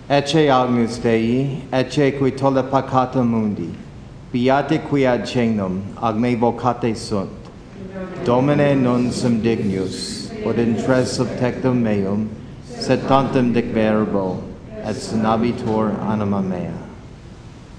Ecce agnus Dei, ecce qui tolle peccata mundi, beate qui ad cenum, ad me vocate sunt. Domine non sum dignus, ut intres subtectum meum, sed tantum dic verbo, et sanabitur anima mea.